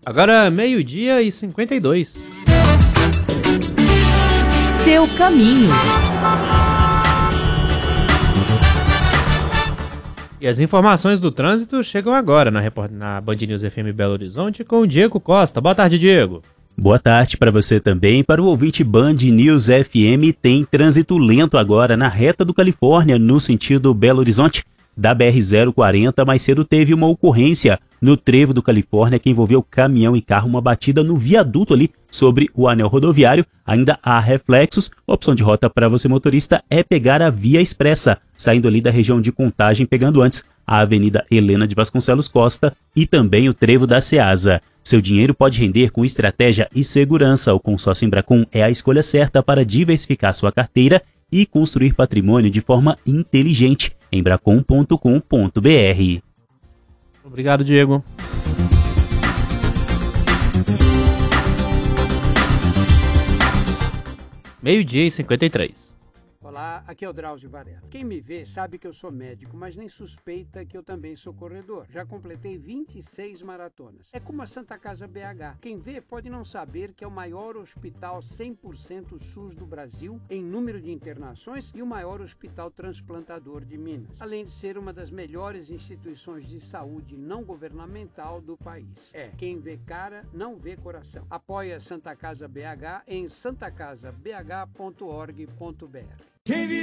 Agora, 12h52. Seu caminho. E as informações do trânsito chegam agora na Band News FM Belo Horizonte com o Diego Costa. Boa tarde, Diego. Boa tarde para você também. Para o ouvinte Band News FM, tem trânsito lento agora na reta do Califórnia, no sentido Belo Horizonte, da BR-040. Mais cedo teve uma ocorrência no trevo do Califórnia que envolveu caminhão e carro, uma batida no viaduto ali sobre o anel rodoviário. Ainda há reflexos. A opção de rota para você motorista é pegar a Via Expressa, saindo ali da região de Contagem, pegando antes a Avenida Helena de Vasconcelos Costa e também o trevo da Ceasa. Seu dinheiro pode render com estratégia e segurança. O consórcio Embracon é a escolha certa para diversificar sua carteira e construir patrimônio de forma inteligente. Embracon.com.br. Obrigado, Diego. Meio-dia e 53. Olá, aqui é o Drauzio Varela. Quem me vê sabe que eu sou médico, mas nem suspeita que eu também sou corredor. Já completei 26 maratonas. É como a Santa Casa BH. Quem vê pode não saber que é o maior hospital 100% SUS do Brasil em número de internações e o maior hospital transplantador de Minas. Além de ser uma das melhores instituições de saúde não governamental do país. Quem vê cara, não vê coração. Apoie a Santa Casa BH em santacasabh.org.br.